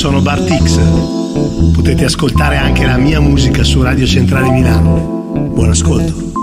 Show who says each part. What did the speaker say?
Speaker 1: sono Bartix. Potete ascoltare anche la mia musica su Radio Centrale Milano. Buon ascolto.